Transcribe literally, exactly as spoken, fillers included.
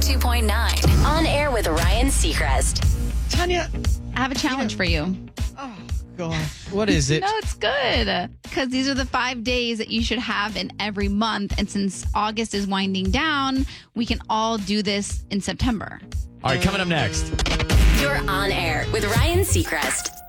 two point nine. On air with Ryan Seacrest. Tanya, I have a challenge for you. oh, gosh. What is it? No, it's good. Because these are the five days that you should have in every month. And since August is winding down, we can all do this in September. All right, coming up next. You're on air with Ryan Seacrest.